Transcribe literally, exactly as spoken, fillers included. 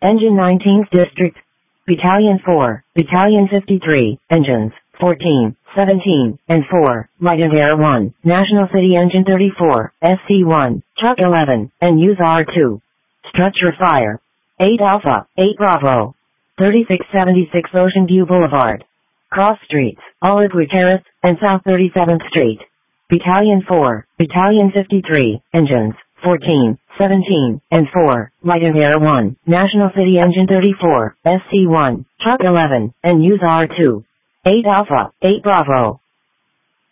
Engine nineteenth District. Battalion four, Battalion fifty-three, Engines fourteen, seventeen, and four, Light and Air one, National City Engine thirty-four, S C one, Truck eleven, and Use R two. Structure Fire. eight Alpha, eight Bravo. thirty-six seventy-six Ocean View Boulevard. Cross Streets, Olive Terrace, and South thirty-seventh Street. Battalion four, Battalion fifty-three, Engines fourteen, seventeen, and four, Light and Air one, National City Engine thirty-four, S C one, Truck eleven, and Use R two. eight Alpha, eight Bravo.